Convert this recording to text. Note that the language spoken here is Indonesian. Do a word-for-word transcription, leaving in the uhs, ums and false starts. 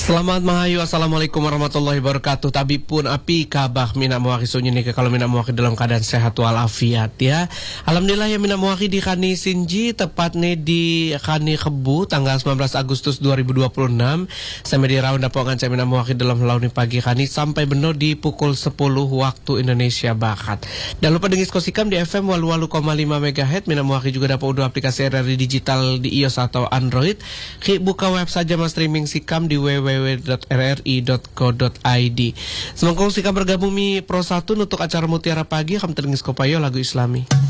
Selamat mahayu, assalamualaikum warahmatullahi wabarakatuh. Tabi pun api kabah mina muaki sunyi nih kalau mina muaki dalam keadaan sehat walafiat ya. Alhamdulillah ya mina muaki di Kani Sinji tepatnya di Kani Kebu tanggal sembilan belas Agustus dua ribu dua puluh enam sampai di round dapongan saya mina muaki dalam launi pagi Kani sampai benar di pukul sepuluh waktu Indonesia Barat. Dan lupa dengis kosikam di F M walu walu koma lima megahertz. Mina muaki juga dapat udah aplikasi R R I digital di iOS atau Android. Ki buka web saja mas streaming sikam di w w w dot r r i dot co dot i d. Semangkong sikam bergabung mi Pro satu untuk acara Mutiara Pagi. Kamu terengis kopayo lagu Islami.